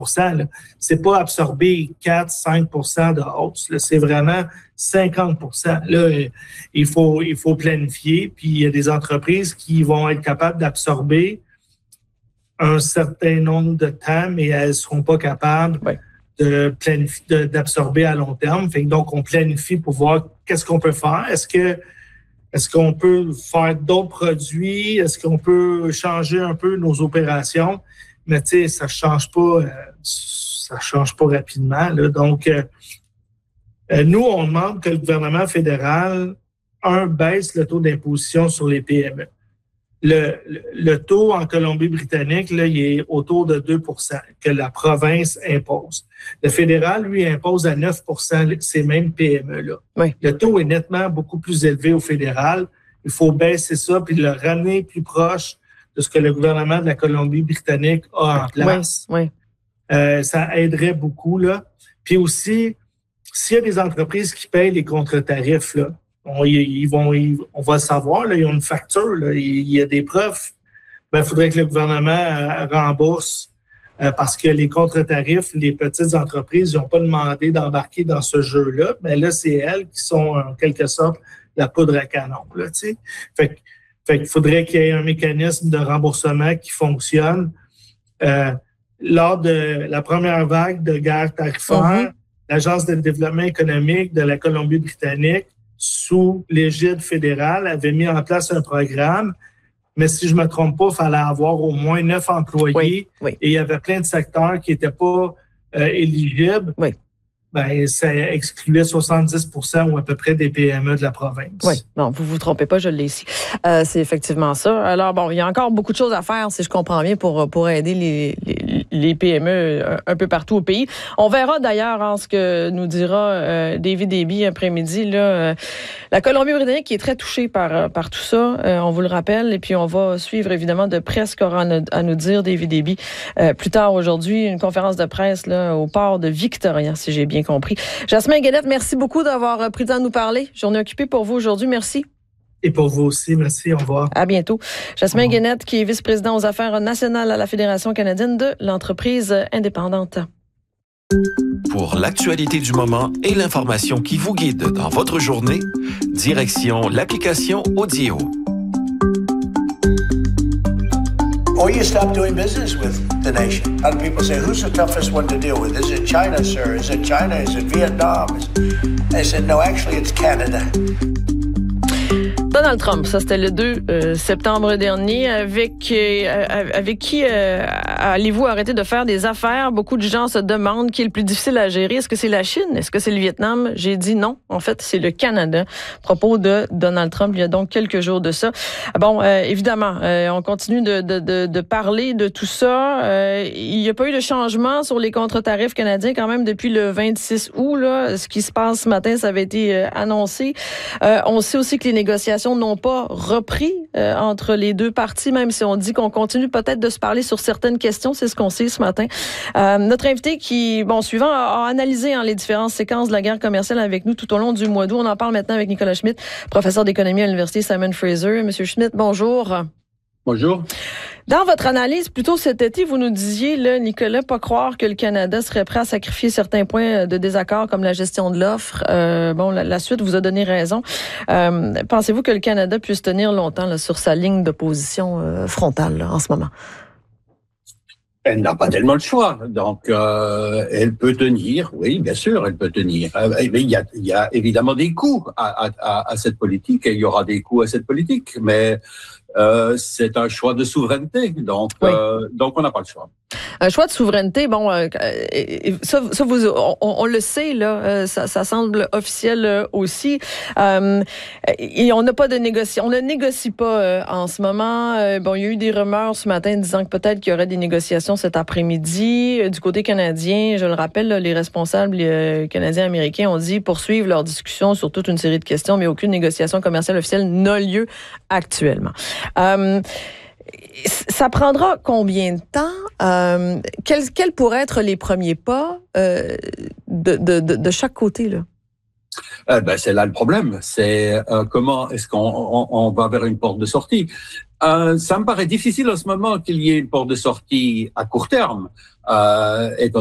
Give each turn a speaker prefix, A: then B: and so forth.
A: là. C'est pas absorber 4-5% de hausse. Là. C'est vraiment 50%. Là, il faut planifier. Puis il y a des entreprises qui vont être capables d'absorber un certain nombre de temps, mais elles ne seront pas capables d'absorber à long terme. Fait que donc, on planifie pour voir qu'est-ce qu'on peut faire. Est-ce qu'on peut faire d'autres produits? Est-ce qu'on peut changer un peu nos opérations? Mais tu sais, ça change pas rapidement. Là. Donc, nous, on demande que le gouvernement fédéral, baisse le taux d'imposition sur les PME. Le taux en Colombie-Britannique, là, il est autour de 2% que la province impose. Le fédéral, lui, impose à 9% ces mêmes PME-là.
B: Oui.
A: Le taux est nettement beaucoup plus élevé au fédéral. Il faut baisser ça puis le ramener plus proche de ce que le gouvernement de la Colombie-Britannique a en place.
B: Oui.
A: Ça aiderait beaucoup, là. Puis aussi, s'il y a des entreprises qui payent les contre-tarifs, là, on va le savoir, là, ils ont une facture, là, il y a des preuves. Il faudrait que le gouvernement rembourse parce que les contre-tarifs, les petites entreprises n'ont pas demandé d'embarquer dans ce jeu-là. Mais là, c'est elles qui sont en quelque sorte la poudre à canon. Là, tu sais. Fait qu'il faudrait qu'il y ait un mécanisme de remboursement qui fonctionne. Lors de la première vague de guerre tarifaire, l'Agence de développement économique de la Colombie-Britannique, sous l'égide fédérale, avait mis en place un programme, mais si je ne me trompe pas, il fallait avoir au moins 9 employés et il y avait plein de secteurs qui n'étaient pas éligibles.
B: Oui.
A: Ça excluait 70% ou à peu près des PME de la province.
B: Oui, non, vous trompez pas, je l'ai ici. C'est effectivement ça. Alors, bon, il y a encore beaucoup de choses à faire, si je comprends bien, pour aider les PME un peu partout au pays. On verra d'ailleurs ce que nous dira David Eby après-midi. Là, la Colombie-Britannique qui est très touchée par tout ça, on vous le rappelle, et puis on va suivre évidemment de près ce qu'aura à nous dire David Eby plus tard aujourd'hui, une conférence de presse là, au port de Victoria, si j'ai bien compris. Jasmin Guenette, merci beaucoup d'avoir pris le temps de nous parler. Journée occupée pour vous aujourd'hui. Merci.
A: Et pour vous aussi. Merci. Au revoir.
B: À bientôt. Jasmin Guenette, qui est vice-président aux affaires nationales à la Fédération canadienne de l'entreprise indépendante.
C: Pour l'actualité du moment et l'information qui vous guide dans votre journée, direction l'application Audio.
D: Or you stop doing business with the nation. A lot of people say, who's the toughest one to deal with? Is it China, sir? Is it China? Is it Vietnam? I said, no, actually, it's Canada.
B: Donald Trump, ça c'était le 2 septembre dernier. Avec qui allez-vous arrêter de faire des affaires? Beaucoup de gens se demandent qui est le plus difficile à gérer. Est-ce que c'est la Chine? Est-ce que c'est le Vietnam? J'ai dit non. En fait, c'est le Canada. À propos de Donald Trump, il y a donc quelques jours de ça. Bon, évidemment, on continue de parler de tout ça. Il n'y a pas eu de changement sur les contre-tarifs canadiens quand même depuis le 26 août. Là. Ce qui se passe ce matin, ça avait été annoncé. On sait aussi que les négociations n'ont pas repris entre les deux parties, même si on dit qu'on continue peut-être de se parler sur certaines questions. C'est ce qu'on sait ce matin. Notre invité qui, suivant, a analysé les différentes séquences de la guerre commerciale avec nous tout au long du mois d'août. On en parle maintenant avec Nicolas Schmitt, professeur d'économie à l'Université Simon Fraser. Monsieur Schmitt, bonjour.
E: Bonjour.
B: Dans votre analyse, plus tôt cet été, vous nous disiez, là, Nicolas, pas croire que le Canada serait prêt à sacrifier certains points de désaccord comme la gestion de l'offre. La suite vous a donné raison. Pensez-vous que le Canada puisse tenir longtemps là, sur sa ligne d'opposition frontale là, en ce moment?
E: Elle n'a pas tellement le choix. Donc, elle peut tenir. Oui, bien sûr, elle peut tenir. Mais il y a évidemment des coûts à cette politique et il y aura des coûts à cette politique. Mais c'est un choix de souveraineté. Donc, on n'a pas le choix.
B: Un choix de souveraineté, ça on le sait, là, ça semble officiel aussi. Et on n'a pas de négociation. On ne négocie pas en ce moment. Il y a eu des rumeurs ce matin disant que peut-être qu'il y aurait des négociations cet après-midi. Du côté canadien, je le rappelle, là, les responsables canadiens américains ont dit poursuivre leurs discussions sur toute une série de questions, mais aucune négociation commerciale officielle n'a lieu actuellement. Ça prendra combien de temps? Quels pourraient être les premiers pas de chaque côté, là?
E: C'est là le problème. C'est comment est-ce qu'on va vers une porte de sortie. Ça me paraît difficile en ce moment qu'il y ait une porte de sortie à court terme, étant